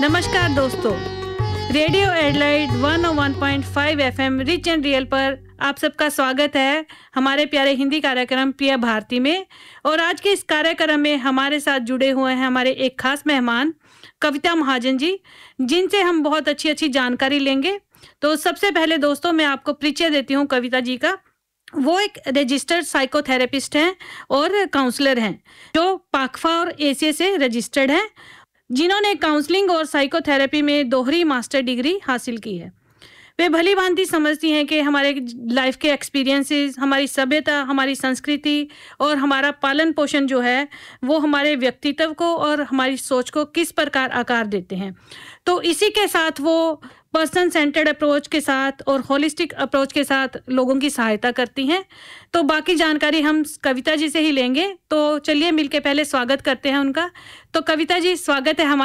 नमस्कार दोस्तों, radio Adelaide 101.5 FM rich and real पर आप सबका स्वागत है हमारे प्यारे हिंदी कार्यक्रम प्रिय भारती में। और आज के इस कार्यक्रम में हमारे साथ जुड़े हुए हैं हमारे एक खास मेहमान कविता महाजन जी, जिनसे हम बहुत अच्छी जानकारी लेंगे। तो सबसे पहले दोस्तों मैं आपको परिचय देती हूँ कविता जी का। वो एक रजिस्टर्ड साइकोथेरेपिस्ट हैं और काउंसलर हैं जो पाकफा और एसीए से रजिस्टर्ड हैं, जिन्होंने काउंसलिंग और साइकोथेरेपी में दोहरी मास्टर डिग्री हासिल की है। वे भली भांति समझती हैं कि हमारे लाइफ के एक्सपीरियंसेस, हमारी सभ्यता, हमारी संस्कृति और हमारा पालन पोषण जो है वो हमारे व्यक्तित्व को और हमारी सोच को किस प्रकार आकार देते हैं। तो इसी के साथ वो पर्सन सेंटर्ड अप्रोच के साथ और होलिस्टिक अप्रोच के साथ लोगों की सहायता करती हैं। तो बाकी जानकारी हम कविता जी से ही लेंगे। तो चलिए मिलके पहले स्वागत करते हैं उनका। तो कविता जी, स्वागत है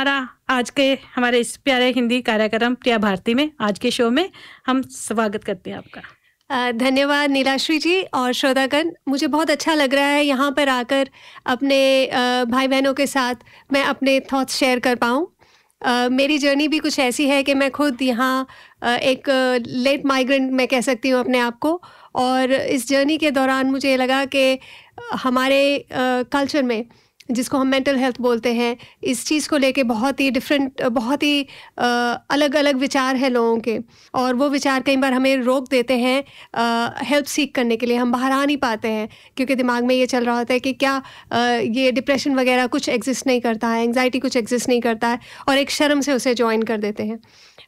हमारे इस प्यारे हिंदी कार्यक्रम प्रिय भारती में। आज के शो में हम स्वागत करते हैं आपका। धन्यवाद नीलाश्री जी और श्रोतागण। मुझे बहुत अच्छा लग रहा है यहाँ पर आकर अपने भाई बहनों के साथ मैं अपने थॉट्स शेयर कर पाऊँ। मेरी जर्नी भी कुछ ऐसी है कि मैं खुद यहाँ एक लेट माइग्रेंट मैं कह सकती हूँ अपने आप को। और इस जर्नी के दौरान मुझे लगा कि हमारे कल्चर में, जिसको हम मेंटल हेल्थ बोलते हैं, इस चीज़ को लेके बहुत ही डिफरेंट, बहुत ही अलग अलग विचार हैं लोगों के। और वो विचार कई बार हमें रोक देते हैं हेल्प सीख करने के लिए। हम बाहर आ नहीं पाते हैं क्योंकि दिमाग में ये चल रहा होता है कि क्या ये डिप्रेशन वगैरह कुछ एग्जिस्ट नहीं करता है, एंग्जाइटी कुछ एग्जिस्ट नहीं करता है, और एक शर्म से उसे ज्वाइन कर देते हैं।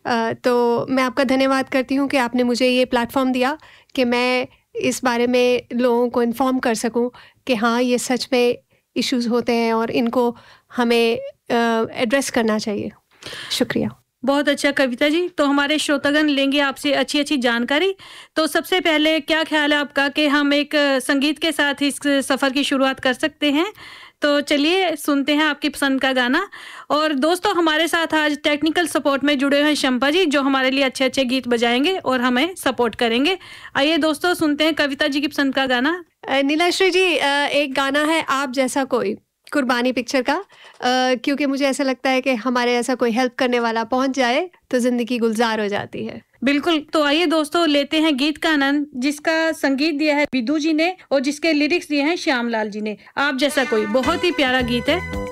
तो मैं आपका धन्यवाद करती हूँ कि आपने मुझे ये प्लेटफॉर्म दिया कि मैं इस बारे में लोगों को इन्फॉर्म कर सकूँ कि हाँ, ये सच में इश्यूज होते हैं और इनको हमें एड्रेस करना चाहिए। शुक्रिया। बहुत अच्छा कविता जी। तो हमारे श्रोतागण लेंगे आपसे अच्छी जानकारी। तो सबसे पहले क्या ख्याल है आपका कि हम एक संगीत के साथ इस सफ़र की शुरुआत कर सकते हैं? तो चलिए सुनते हैं आपकी पसंद का गाना। और दोस्तों हमारे साथ आज टेक्निकल सपोर्ट में जुड़े हुए हैं शंपा जी, जो हमारे लिए अच्छे गीत बजाएंगे और हमें सपोर्ट करेंगे। आइए दोस्तों सुनते हैं कविता जी की पसंद का गाना। नीलाश्री जी, एक गाना है आप जैसा कोई, कुर्बानी पिक्चर का। क्योंकि मुझे ऐसा लगता है कि हमारे ऐसा कोई हेल्प करने वाला पहुंच जाए तो जिंदगी गुलजार हो जाती है। बिल्कुल। तो आइए दोस्तों लेते हैं गीत का आनंद, जिसका संगीत दिया है विदु जी ने और जिसके लिरिक्स दिए हैं श्यामलाल जी ने। आप जैसा कोई बहुत ही प्यारा गीत है।